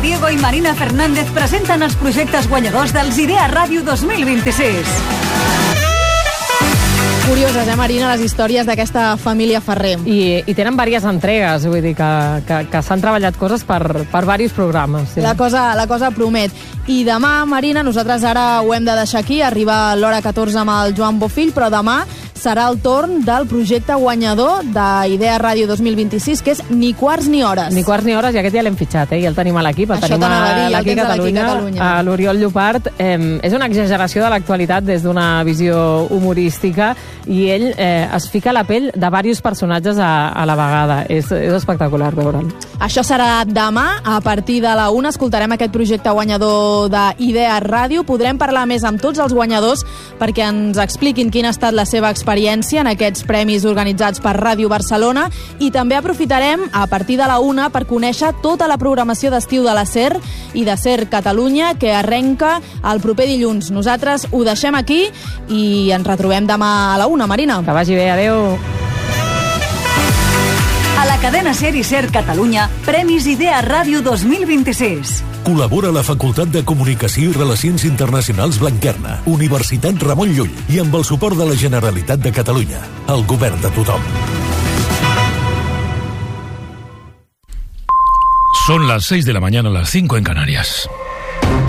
Diego i Marina Fernández presenten els projectes guanyadors dels Idea Ràdio 2026. Curioses, Marina, les històries d'aquesta família Ferrer. I tenen diverses entregues, vull dir que s'han treballat coses per diversos programes. Sí. La cosa promet. I demà, Marina, nosaltres ara ho hem de deixar aquí, arriba l'hora 14 amb el Joan Bofill, però demà serà el torn del projecte guanyador d'Idea Ràdio 2026, que és Ni quarts ni hores. Ni quarts ni hores, i aquest ja l'hem fitxat, i el tenim a l'equip. Això t'anava a dir, el tens a l'Equip Catalunya. A l'Oriol Llopart. És una exageració de l'actualitat des d'una visió humorística, i ell es fica a la pell de diversos personatges a la vegada. És espectacular veure'l. Això serà demà, a partir de la 1 escoltarem aquest projecte guanyador d'Idea Ràdio. Podrem parlar més amb tots els guanyadors perquè ens expliquin quina ha estat la seva experiència en aquests premis organitzats per Ràdio Barcelona, i també aprofitarem a partir de la 1 per conèixer tota la programació d'estiu de la SER i de SER Catalunya, que arrenca el proper dilluns. Nosaltres ho deixem aquí i ens retrobem demà a la 1, Marina. Que vagi bé, adeu. A la cadena SER i SER Catalunya, Premis Idea Ràdio 2026. Col·labora la Facultat de Comunicació i Relacions Internacionals Blanquerna, Universitat Ramon Llull, i amb el suport de la Generalitat de Catalunya, el govern de tothom. Son las 6 de la mañana, las 5 en Canarias.